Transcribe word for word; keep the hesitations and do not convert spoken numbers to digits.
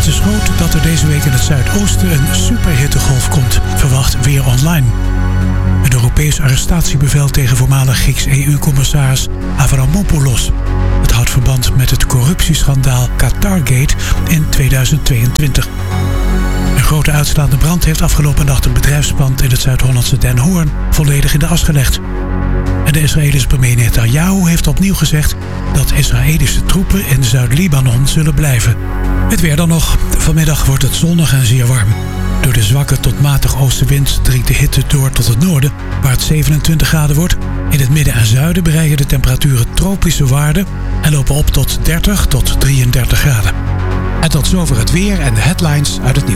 kans is groot dat er deze week in het Zuidoosten een superhittegolf komt, verwacht Weer Online. Een Europees arrestatiebevel tegen voormalig Grieks E U-commissaris Avramopoulos. Het houdt verband met het corruptieschandaal Qatargate in tweeduizend tweeëntwintig. Een grote uitslaande brand heeft afgelopen nacht een bedrijfspand in het Zuid-Hollandse Den Hoorn volledig in de as gelegd. En de Israëlische premier Netanyahu heeft opnieuw gezegd dat Israëlische troepen in Zuid-Libanon zullen blijven. Het weer dan nog. Vanmiddag wordt het zonnig en zeer warm. Door de zwakke tot matig oostenwind dringt de hitte door tot het noorden, waar het zevenentwintig graden wordt. In het midden en zuiden bereiken de temperaturen tropische waarden en lopen op tot dertig tot drieëndertig graden. En tot zover het weer en de headlines uit het nieuws.